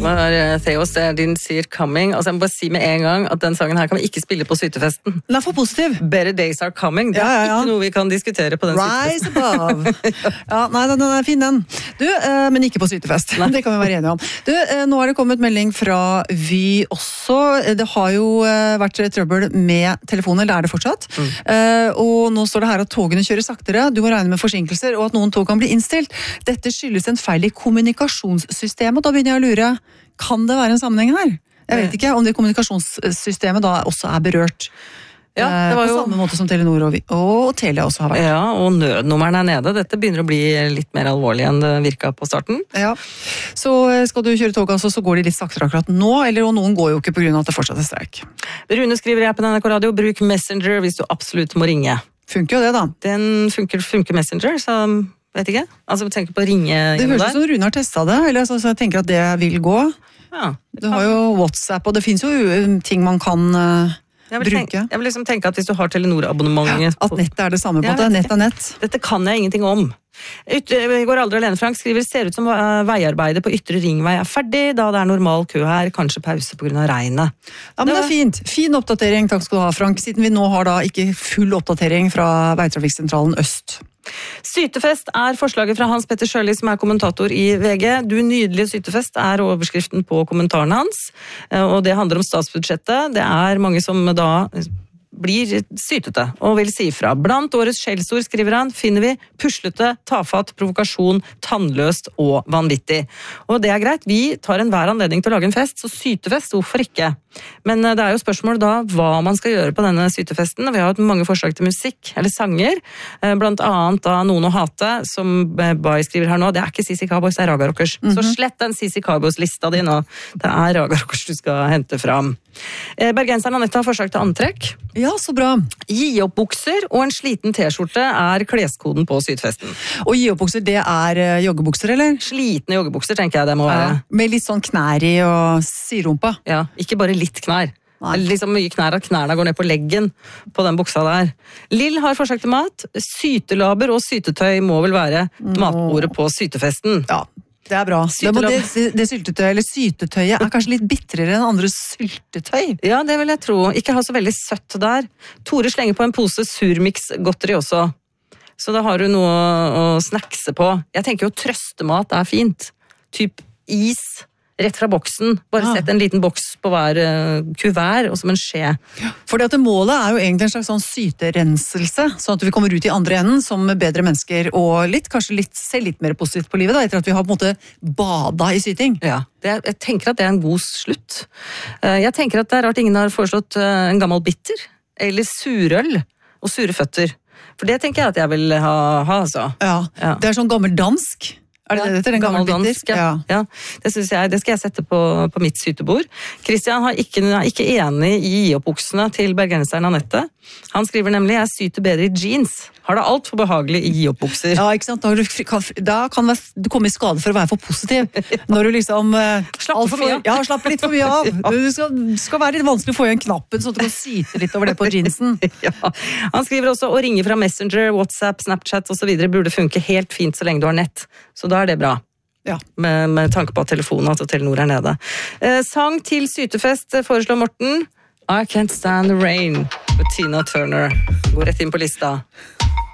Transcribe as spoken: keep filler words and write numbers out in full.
kommer Theos, Didn't See It Coming. Altså, jeg må bare si med en gang at den sangen her kan vi ikke spille på sytefesten. Den er for positiv. Better Days Are Coming. Det er ja, ja, ja. Ikke noe vi kan diskutere på den Rise above. Ja, nei, den er fin den. Du, eh, men ikke på sytefest. Nei. Det kan vi være enige om. Du, eh, nå har det kommet melding fra Vy også. Det har jo eh, vært trøbbel med telefoner, det er det fortsatt. Mm. Eh, og nå står det her at togene kjører saktere, du må regne med forsinkelser, og at noen tog kan bli innstilt. Dette skyldes en feil i kommunikasjonssystemet, da begynner jeg å lure. Kan det være en sammenheng her? Jeg vet ikke om det kommunikasjonssystemet da også er berørt. Ja, det var jo... På samme måte som Telenor og, og Telia også har vært. Ja, og nødnummeren er nede. Dette begynner å bli litt mer alvorlig enn det virket på starten. Ja, så skal du kjøre tog altså, så går de litt saktere akkurat nå, eller og noen går jo ikke på grunn av at det fortsatt er streik. Rune skriver i appen N R K Radio, bruk Messenger hvis du absolutt må ringe. Funker jo det da. Den funker, funker Messenger, så... Vet ikke. Altså, tenk på å ringe det høres ut som Rune har testet det, eller så, så jeg tenker at det vil gå. Ja, du har jo WhatsApp, og det finnes jo ting man kan uh, jeg bruke. Tenke, jeg vil liksom tenke at hvis du har Telenor-abonnementet... Ja, at nettet er det samme på ja, det, nett er nett. Dette kan jeg ingenting om. Ytre, går aldri alene, Frank skriver, ser ut som veiarbeidet på Ytre Ringvei er ferdig, da det er normal kø her, kanskje pause på grunn av regnet. Ja, men det er fint. Fin oppdatering, takk skal du ha, Frank, siden vi nå har da ikke full oppdatering fra Veitrafikksentralen Øst. Sytefest er forslaget fra Hans Petter Sjøli, som er kommentator i V G. Du nydelige sytefest er overskriften på kommentaren hans, og det handler om statsbudsjettet. Det er mange som da blir sytete og vil si fra. Blant årets skjellsord, skriver han, finner vi puslete, tafatt, provokasjon, tannløst og vanvittig. Og det er greit, vi tar en hver anledning til å lage en fest, så sytefest, hvorfor ikke? Men det er jo spørsmål da hva man skal gjøre på denne sytefesten. Vi har hatt mange forslag til musikk, eller sanger, blant annet da Noen å hate, som Bai skriver her nå, det er ikke Sisi Cowboys, det er Raga Rockers. Mm-hmm. Så slett den Sisi Cowboys-lista di nå. Det er Raga Rockers du skal hente fram. Bergenseren Anette har forslag til antrekk. Ja, så bra. Gi opp bukser og en sliten t-skjorte er kleskoden på sytefesten. Og gi opp bukser, det er joggebukser, eller? Slitne joggebukser, tenker jeg det må være. Ja, med litt sånn knær i og sirumpa. Ja, ikke bare litt knær. Liksom mye knær, at knærne går ned på leggen på den buksa der. Lill har forslag til mat. Sytelaber og sytetøy må vel være matbordet på sytefesten. Ja. Det er bra. Det, må, det, det syltetøy, eller sytetøyet er kanskje litt bitrere enn andre syltetøy. Ja, det vil jeg tro. Ikke ha så veldig søtt der. Tore slenger på en pose surmix-godteri også. Så da har du noe å snackse på. Jeg tenker jo trøstemat er fint. Typ is, rett fra boksen. Bare ja. Sett en liten boks på hver uh, kuvert, og som en skje. Ja, fordi at det målet er jo egentlig en slags sånn syterenselse, sånn at vi kommer ut i andre enden som bedre mennesker, og litt, kanskje litt, se litt mer positivt på livet, da, etter at vi har på en måte bada i syting. Ja, det, jeg tenker at det er en god slutt. Uh, jeg tenker at det er rart ingen har foreslått uh, en gammel bitter, eller surøl og sure føtter. For det tenker jeg at jeg vil ha, ha altså. Ja, ja. Det er sånn gammel dansk. Er det ja, det dette? Den gammel dansk, ja. Ja. Ja, det synes jeg, det skal jeg sette på, på mitt sytebord. Christian har ikke, er ikke enig i gi-opp-buksene til bergenseren Anette. Han skriver nemlig, jeg syter bedre i jeans. Har det alt for behagelig i gi-opp-bukser. Ja, ikke sant? Da kan, da kan du komme i skade for å være for positiv. Når du liksom... Slapper for mye. Ja, slapper litt for mye av. Det skal, skal være litt vanskelig å få igjen knappen, så du kan syte litt over det på jeansen. Ja. Han skriver også, å ringe fra Messenger, WhatsApp, Snapchat og så videre burde funke helt fint så lenge du har nett. Så da er det bra. Ja. Med, med tanke på at telefonen og Telenor er nede. Eh, sang til sytefest foreslår Morten. I Can't Stand the Rain med Tina Turner. Gå rett inn på lista.